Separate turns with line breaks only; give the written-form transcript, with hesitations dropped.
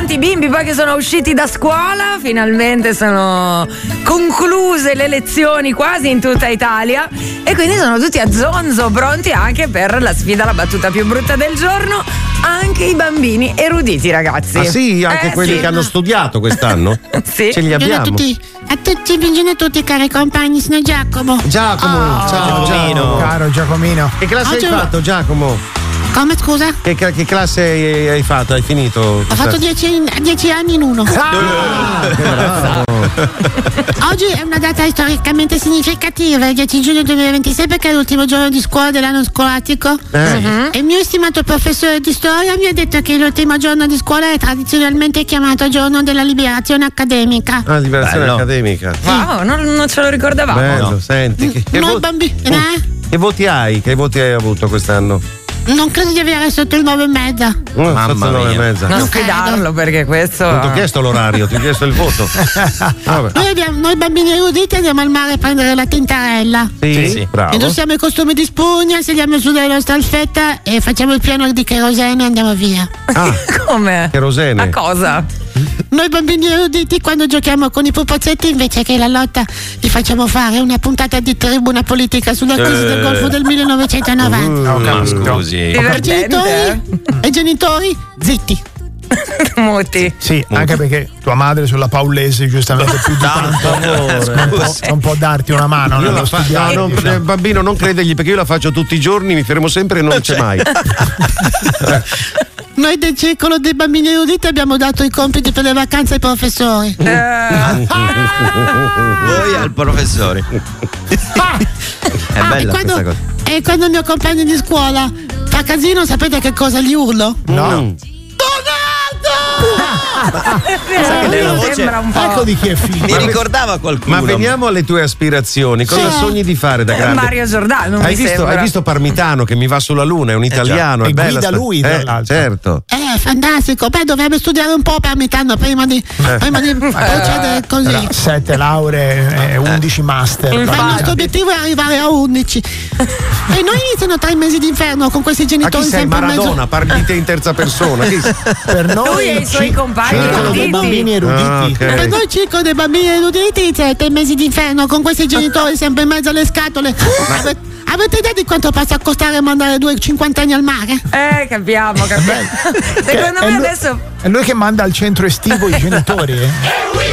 tanti bimbi poi che sono usciti da scuola, finalmente sono concluse le lezioni quasi in tutta Italia e quindi sono tutti a zonzo, pronti anche per la sfida, la battuta più brutta del giorno. Anche i bambini eruditi, ragazzi.
Ah sì? Anche quelli che hanno studiato quest'anno?
Sì.
Ce li abbiamo.
Buongiorno a tutti cari compagni, sono Giacomo.
Ciao Giacomino.
Caro Giacomino.
Che classe hai fatto, Giacomo?
Come, scusa?
Che classe hai fatto? Hai finito?
Ho fatto 10 anni in uno. Oggi è una data storicamente significativa, il 10 giugno 2026, perché è l'ultimo giorno di scuola dell'anno scolastico. E il mio stimato professore di storia mi ha detto che l'ultimo giorno di scuola è tradizionalmente chiamato giorno della liberazione accademica.
Ah, liberazione accademica.
Wow, non ce lo ricordavamo.
Bello, senti.
Noi bambini.
Che voti hai? Che voti hai avuto quest'anno?
Non credo di avere sotto il 9,5.
Mamma mia.
Non sfidarlo perché questo.
Non ti ho chiesto l'orario, ti ho chiesto il voto.
Noi bambini eruditi andiamo al mare a prendere la tintarella.
Sì, bravo.
Indossiamo i costumi di spugna, sediamo su della nostra alfetta e facciamo il piano di kerosene e andiamo via.
Come?
Kerosene.
A cosa?
Noi bambini eruditi quando giochiamo con i pupazzetti, invece che la lotta, gli facciamo fare una puntata di tribuna politica sulla crisi del Golfo del 1990.
Ma scusi.
Divertente.
E i genitori zitti.
Muti.
Sì, anche perché tua madre sulla Paulese giustamente più di tanto non può darti una mano.
Io la bambino, non credergli, perché io la faccio tutti i giorni, mi fermo sempre e non c'è mai.
Noi del circolo dei bambini eruditi abbiamo dato i compiti per le vacanze ai professori.
Voi al professore. È bella questa cosa.
E quando il mio compagno di scuola fa casino, sapete che cosa gli urlo?
No.
Sembra un po'.
Ecco di chi è figlio.
Mi ricordava qualcuno.
Ma veniamo alle tue aspirazioni. Cosa sogni di fare da grande?
Mario Giordano.
Hai visto Parmitano che mi va sulla luna? È un italiano.
E
è bella
guida lui, tra l'altro.
Certo.
Fantastico. Beh, dovrebbe studiare un po' Parmitano prima di procedere così.
7 lauree e 11 master.
Ma il nostro obiettivo è arrivare a 11. E noi iniziano 3 mesi d'inferno con questi
Ma
genitori
chi sei,
sempre in mezzo.
Maradona? Parli di te in terza persona.
Per noi
Lui e i suoi compagni
circolo dei bambini eruditi.
Per noi circolo dei bambini eruditi, 7 mesi d'inferno con questi genitori sempre in mezzo alle scatole. Avete idea di quanto possa costare mandare 2 cinquantenni al mare?
Capiamo. Secondo me adesso
È lui che manda al centro estivo i genitori.